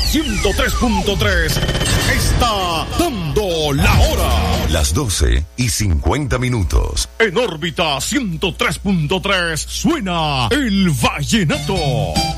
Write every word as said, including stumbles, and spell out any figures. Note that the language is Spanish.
ciento tres punto tres está dando la hora. Las doce y cincuenta minutos. En órbita ciento tres punto tres suena el vallenato.